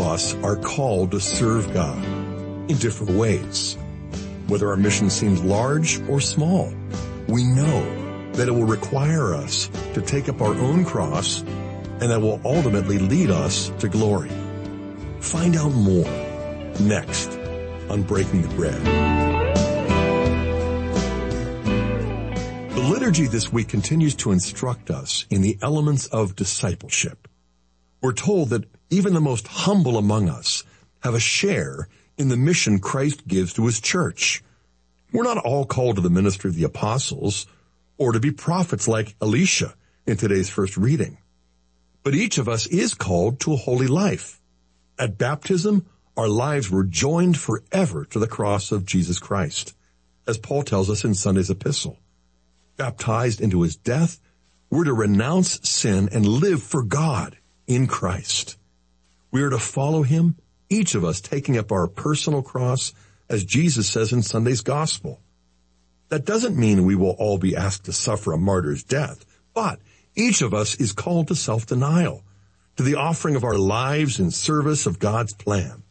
us are called to serve God in different ways. Whether our mission seems large or small, we know that it will require us to take up our own cross, and that will ultimately lead us to glory. Find out more next on Breaking the Bread. The liturgy this week continues to instruct us in the elements of discipleship. We're told that even the most humble among us have a share in the mission Christ gives to his church. We're not all called to the ministry of the apostles or to be prophets like Elisha in today's first reading. But each of us is called to a holy life. At baptism, our lives were joined forever to the cross of Jesus Christ, as Paul tells us in Sunday's epistle. Baptized into his death, we're to renounce sin and live for God in Christ. We are to follow him, each of us taking up our personal cross, as Jesus says in Sunday's gospel. That doesn't mean we will all be asked to suffer a martyr's death, but each of us is called to self-denial, to the offering of our lives in service of God's plan.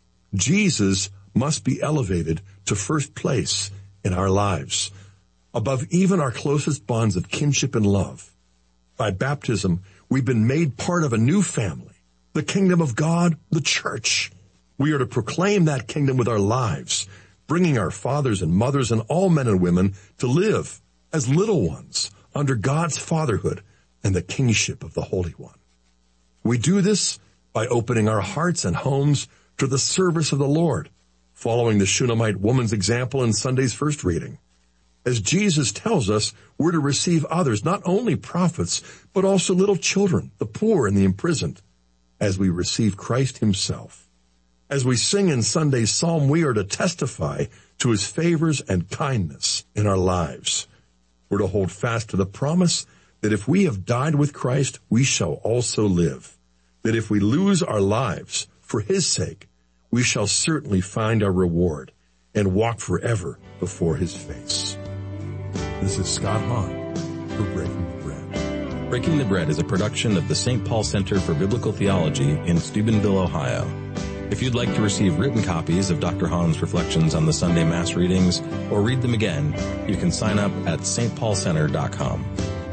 Jesus must be elevated to first place in our lives, above even our closest bonds of kinship and love. By baptism, we've been made part of a new family, the kingdom of God, the church. We are to proclaim that kingdom with our lives, bringing our fathers and mothers and all men and women to live as little ones under God's fatherhood and the kingship of the Holy One. We do this by opening our hearts and homes to the service of the Lord, following the Shunammite woman's example in Sunday's first reading. As Jesus tells us, we're to receive others, not only prophets, but also little children, the poor and the imprisoned, as we receive Christ himself. As we sing in Sunday's psalm, we are to testify to his favors and kindness in our lives. We're to hold fast to the promise that if we have died with Christ, we shall also live. That if we lose our lives for his sake, we shall certainly find our reward and walk forever before his face. This is Scott Hahn for Breaking the Bread. Breaking the Bread is a production of the St. Paul Center for Biblical Theology in Steubenville, Ohio. If you'd like to receive written copies of Dr. Hahn's reflections on the Sunday Mass readings or read them again, you can sign up at stpaulcenter.com.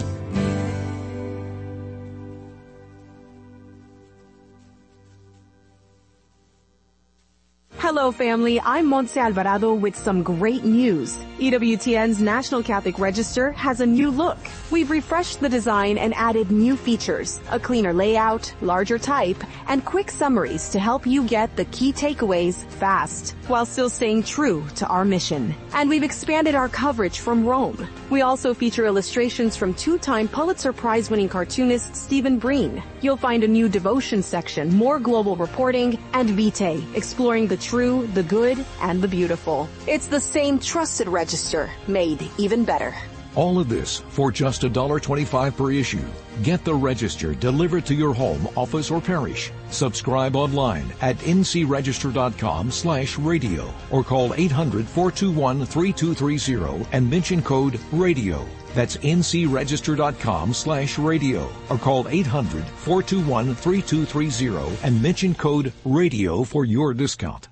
Hello, family. I'm Montse Alvarado with some great news. EWTN's National Catholic Register has a new look. We've refreshed the design and added new features, a cleaner layout, larger type, and quick summaries to help you get the key takeaways fast, while still staying true to our mission. And we've expanded our coverage from Rome. We also feature illustrations from two-time Pulitzer Prize-winning cartoonist Stephen Breen. You'll find a new devotion section, more global reporting, and Vitae, exploring the true, the good, and the beautiful. It's the same trusted register, made even better. All of this for just $1.25 per issue. Get the Register delivered to your home, office, or parish. Subscribe online at ncregister.com/radio or call 800-421-3230 and mention code RADIO. That's ncregister.com/radio or call 800-421-3230 and mention code RADIO for your discount.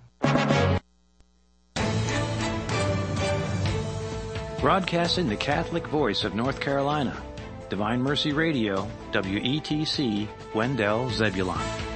Broadcasting the Catholic voice of North Carolina, Divine Mercy Radio, WETC, Wendell, Zebulon.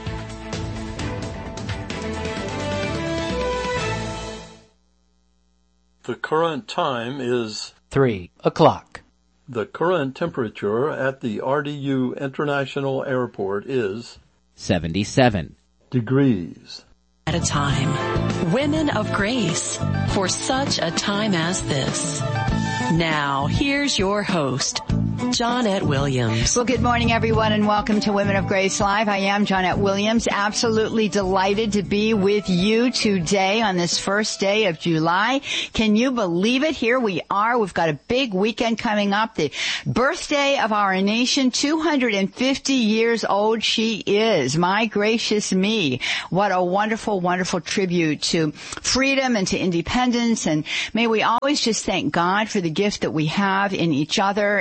The current time is 3 o'clock. The current temperature at the RDU International Airport is 77 degrees. At a time, women of grace, for such a time as this. Now, here's your host, Johnette Williams. Well, good morning, everyone, and welcome to Women of Grace Live. I am Johnette Williams, absolutely delighted to be with you today on this first day of July. Can you believe it? Here we are. We've got a big weekend coming up, the birthday of our nation. 250 years old she is. My gracious me. What a wonderful, wonderful tribute to freedom and to independence. And may we always just thank God for the gift that we have in each other and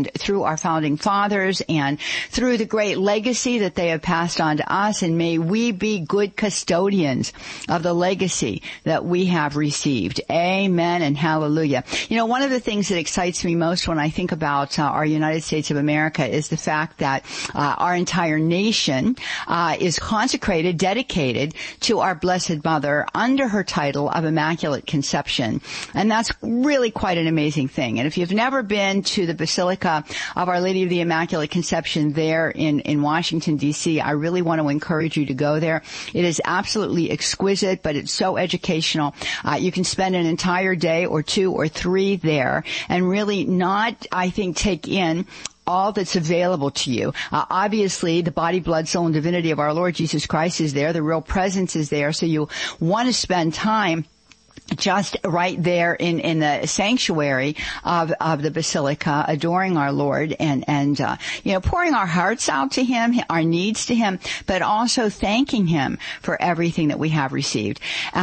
and through our founding fathers and through the great legacy that they have passed on to us. And may we be good custodians of the legacy that we have received. Amen and hallelujah. You know, one of the things that excites me most when I think about our United States of America is the fact that our entire nation is consecrated, dedicated to our Blessed Mother under her title of Immaculate Conception. And that's really quite an amazing thing. And if you've never been to the Basilica of Our Lady of the Immaculate Conception there in Washington, D.C., I really want to encourage you to go there. It is absolutely exquisite, but it's so educational. You can spend an entire day or 2 or 3 there and really not, I think, take in all that's available to you. Obviously, the body, blood, soul, and divinity of our Lord Jesus Christ is there. The real presence is there. So you want to spend time just right there in the sanctuary of the Basilica, adoring our Lord and pouring our hearts out to Him, our needs to Him, but also thanking Him for everything that we have received.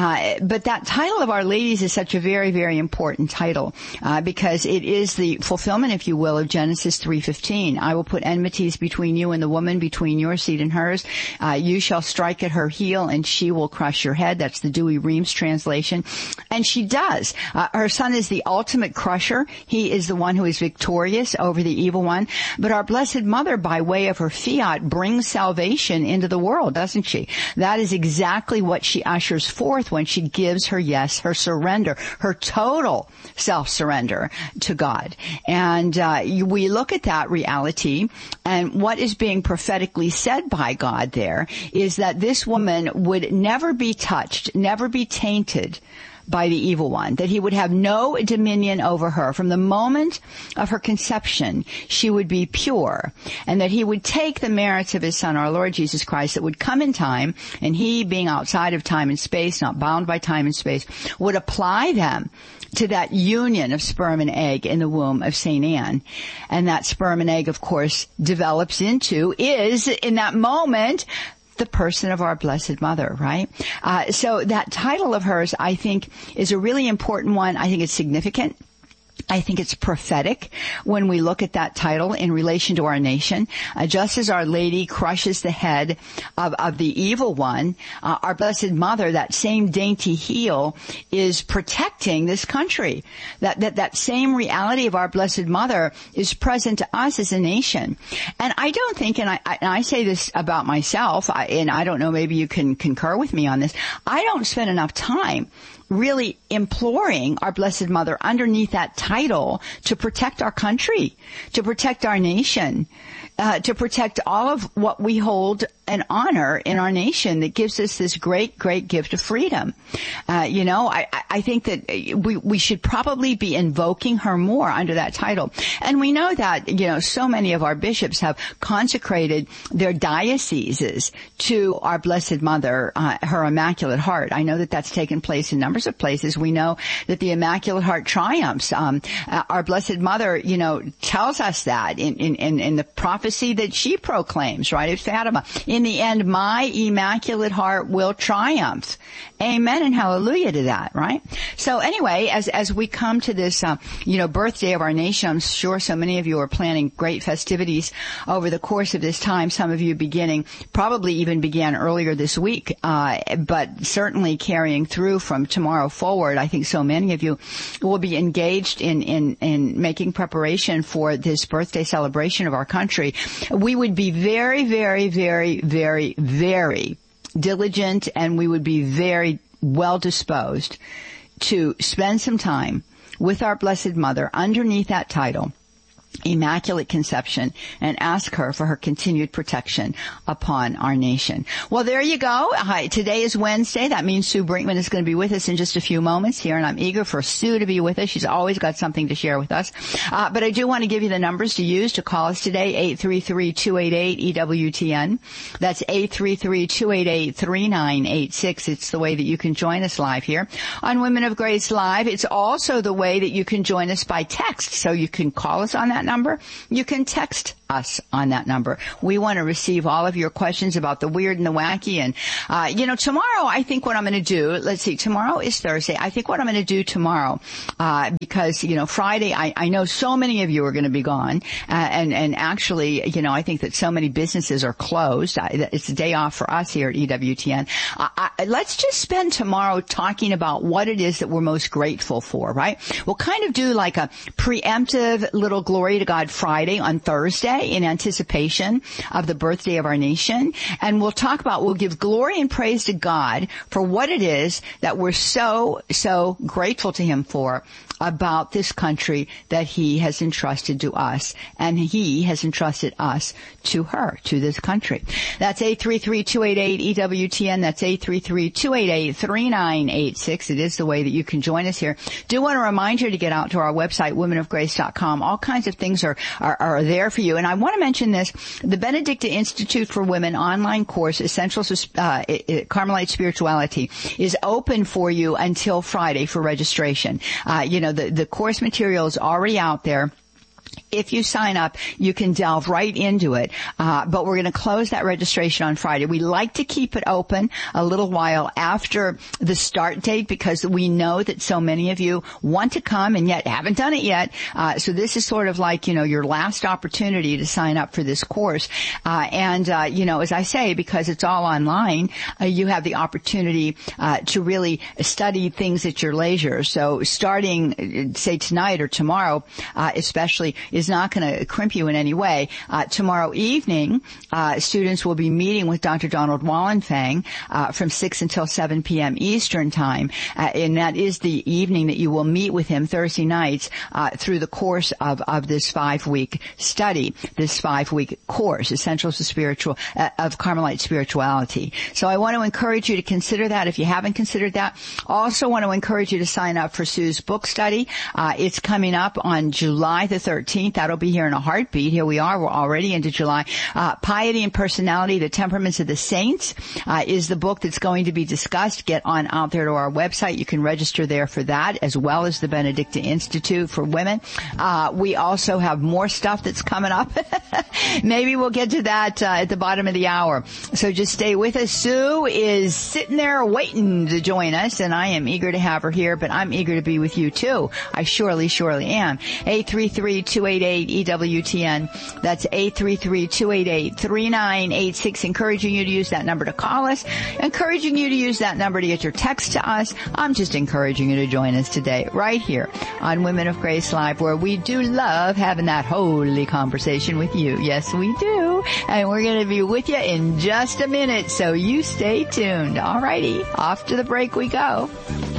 But that title of Our Ladies is such a very, very important title, because it is the fulfillment, if you will, of Genesis 3:15. I will put enmities between you and the woman, between your seed and hers. You shall strike at her heel and she will crush your head. That's the Dewey Reams translation. And she does. Her son is the ultimate crusher. He is the one who is victorious over the evil one. But our Blessed Mother, by way of her fiat, brings salvation into the world, doesn't she? That is exactly what she ushers forth when she gives her yes, her surrender, her total self-surrender to God. And we look at that reality, and what is being prophetically said by God there is that this woman would never be touched, never be tainted by the evil one, that he would have no dominion over her. From the moment of her conception, she would be pure, and that he would take the merits of his son, our Lord Jesus Christ, that would come in time, and he, being outside of time and space, not bound by time and space, would apply them to that union of sperm and egg in the womb of St. Anne. And that sperm and egg, of course, develops into, is, in that moment, the person of our Blessed Mother, right? So that title of hers, I think, is a really important one. I think it's significant. I think it's prophetic when we look at that title in relation to our nation. Just as Our Lady crushes the head of the evil one, our Blessed Mother, that same dainty heel, is protecting this country. That same reality of our Blessed Mother is present to us as a nation. And I don't think, and I say this about myself, and I don't know, maybe you can concur with me on this, I don't spend enough time really imploring our Blessed Mother underneath that title to protect our country, to protect our nation, to protect all of what we hold and honor in our nation that gives us this great, great gift of freedom. I think that we should probably be invoking her more under that title. And we know that, so many of our bishops have consecrated their dioceses to our Blessed Mother, her Immaculate Heart. I know that that's taken place in numbers of places. We know that the Immaculate Heart triumphs. Our Blessed Mother, tells us that in the prophecy that she proclaims, right, at Fatima. In the end, my Immaculate Heart will triumph. Amen and hallelujah to that, right? So anyway, as we come to this, birthday of our nation, I'm sure so many of you are planning great festivities over the course of this time. Some of you probably even began earlier this week, but certainly carrying through from tomorrow forward. I think so many of you will be engaged in making preparation for this birthday celebration of our country. We would be very, very, very, very, very diligent, and we would be very well disposed to spend some time with our Blessed Mother underneath that title, Immaculate Conception, and ask her for her continued protection upon our nation. Well, there you go. Today is Wednesday. That means Sue Brinkman is going to be with us in just a few moments here, and I'm eager for Sue to be with us. She's always got something to share with us. But I do want to give you the numbers to use to call us today, 833-288-EWTN. That's 833-288-3986. It's the way that you can join us live here on Women of Grace Live. It's also the way that you can join us by text. So you can call us on that number. You can text us on that number. We want to receive all of your questions about the weird and the wacky. And, tomorrow, I think what I'm going to do, let's see, tomorrow is Thursday. I think what I'm going to do tomorrow, because, Friday, I know so many of you are going to be gone. And actually, I think that so many businesses are closed. It's a day off for us here at EWTN. Let's just spend tomorrow talking about what it is that we're most grateful for, right? We'll kind of do like a preemptive little Glory to God Friday on Thursday in anticipation of the birthday of our nation. And we'll give glory and praise to God for what it is that we're so, so grateful to Him for about this country that He has entrusted to us, and He has entrusted us to her, to this country. That's 833-288-EWTN. That's 833-288-3986. It is the way that you can join us here. Do want to remind you to get out to our website, womenofgrace.com. All kinds of things are there for you. And I want to mention this, the Benedicta Institute for Women online course, Essentials to Carmelite Spirituality, is open for you until Friday for registration. The course material is already out there. If you sign up, you can delve right into it. But we're going to close that registration on Friday. We like to keep it open a little while after the start date because we know that so many of you want to come and yet haven't done it yet. So this is sort of like, your last opportunity to sign up for this course. As I say, because it's all online, you have the opportunity to really study things at your leisure. So starting, say, tonight or tomorrow, especially, is not going to crimp you in any way. Tomorrow evening, students will be meeting with Dr. Donald Wallenfang from 6 until 7 p.m. Eastern Time, and that is the evening that you will meet with him Thursday nights through the course of this 5-week study, this 5-week course, Essentials to of Carmelite Spirituality. So I want to encourage you to consider that if you haven't considered that. Also want to encourage you to sign up for Sue's book study. It's coming up on July the 13th. That'll be here in a heartbeat. Here we are. We're already into July. Piety and Personality, The Temperaments of the Saints, is the book that's going to be discussed. Get on out there to our website. You can register there for that, as well as the Benedicta Institute for Women. We also have more stuff that's coming up. Maybe we'll get to that at the bottom of the hour. So just stay with us. Sue is sitting there waiting to join us, and I am eager to have her here, but I'm eager to be with you too. I surely am. 833-288-EWTN. That's 833-288-3986. Encouraging you to use that number to call us. Encouraging you to use that number to get your text to us. I'm just encouraging you to join us today, right here on Women of Grace Live, where we do love having that holy conversation with you. Yes, we do. And we're going to be with you in just a minute, so you stay tuned. All righty. Off to the break we go.